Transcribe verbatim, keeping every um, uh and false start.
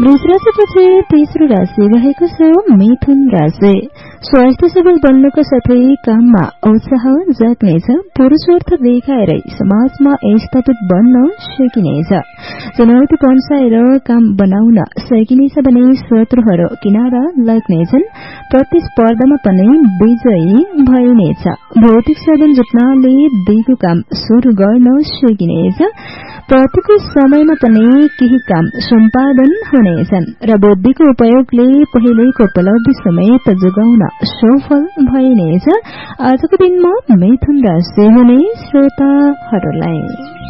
वृष राशिपछि तेस्रो राशि रहेको छ मिथुन राशि। स्वास्थ्य सबल बन्नुको साथै काममा उत्साह जाग्नेछ। पुरुषार्थ देखाएरै समाजमा स्थापित बन्न सकिनेछ। चुनौती पन्साएर काम बनाउन सकिनेछ भने शत्रुहरू किनारा लाग्नेछन्। प्रतिस्पर्धामा पनि विजयी भइनेछ। भौतिक साधन जुट्नाले दिगो काम शुरू गर्न सकिनेछ। प्रतिकूल समयमा पनि केही काम सम्पादन हुनेछन् र बुद्धिको उपयोगले पहिलेको उपलब्धि समेत जोगाउन सफल भइनेछ। आजको दिनमा मिथुन राशि हुने श्रोताहरूलाई